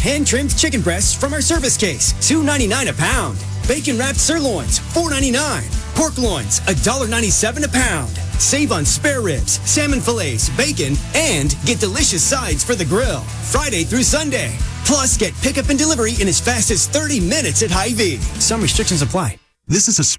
hand-trimmed chicken breasts from our service case, $2.99 a pound. Bacon-wrapped sirloins, $4.99. Pork loins, $1.97 a pound. Save on spare ribs, salmon fillets, bacon, and get delicious sides for the grill. Friday through Sunday. Plus, get pickup and delivery in as fast as 30 minutes at Hy-Vee. Some restrictions apply. This is a